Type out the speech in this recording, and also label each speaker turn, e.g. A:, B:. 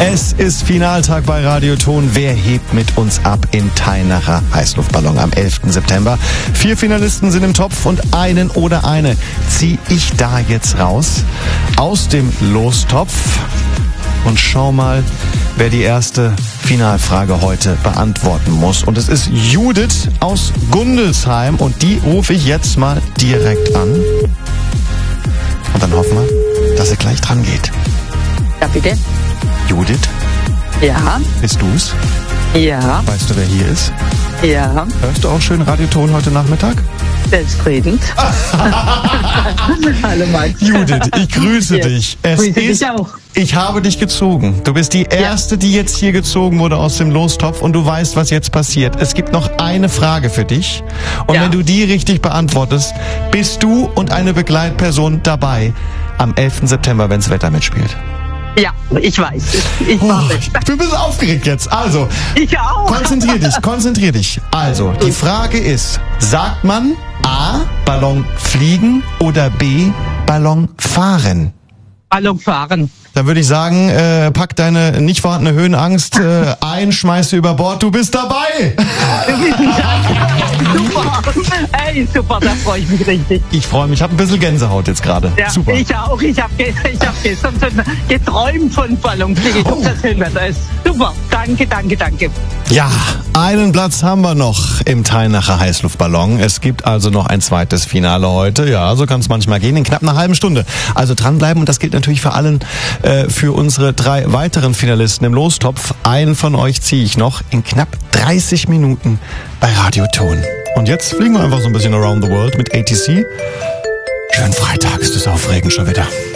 A: Es ist Finaltag bei Radioton. Wer hebt mit uns ab in Teinacher Heißluftballon am 11. September? 4 Finalisten sind im Topf und einen oder eine ziehe ich da jetzt raus aus dem Lostopf. Und schau mal, wer die erste Finalfrage heute beantworten muss. Und es ist Judith aus Gundelsheim und die rufe ich jetzt mal direkt an. Und dann hoffen wir, dass sie gleich dran geht.
B: Ja, bitte.
A: Judith?
B: Ja.
A: Bist du's?
B: Ja.
A: Weißt du, wer hier ist?
B: Ja.
A: Hörst du auch schön Radioton heute Nachmittag?
B: Selbstredend. Hallo Max.
A: Judith, ich grüße dich.
B: Grüße dich auch.
A: Ich habe dich gezogen. Du bist die Erste, die jetzt hier gezogen wurde aus dem Lostopf und du weißt, was jetzt passiert. Es gibt noch eine Frage für dich und wenn du die richtig beantwortest, bist du und eine Begleitperson dabei am 11. September, wenns Wetter mitspielt.
B: Ja, ich weiß. Ich mache es.
A: Du bist aufgeregt jetzt. Also,
B: ich auch.
A: Konzentrier dich. Also, die Frage ist, sagt man A, Ballon fliegen oder B, Ballon fahren?
B: Ballon fahren.
A: Dann würde ich sagen, pack deine nicht vorhandene Höhenangst ein, schmeiß sie über Bord, du bist dabei!
B: Super! Ey, super, da freue ich mich richtig.
A: Ich freue mich, ich habe ein bisschen Gänsehaut jetzt gerade.
B: Ja,
A: super.
B: Ich auch, ich hab gestern schon geträumt von Ballonfliegen. Ich hoffe, das Höhenwetter ist super. Danke.
A: Ja, einen Platz haben wir noch im Teinacher Heißluftballon. Es gibt also noch ein zweites Finale heute. Ja, so kann es manchmal gehen, in knapp einer halben Stunde. Also dranbleiben und das gilt natürlich für für unsere 3 weiteren Finalisten im Lostopf. Einen von euch ziehe ich noch in knapp 30 Minuten bei Radioton. Und jetzt fliegen wir einfach so ein bisschen around the world mit ATC. Schönen Freitag, ist es aufregend schon wieder.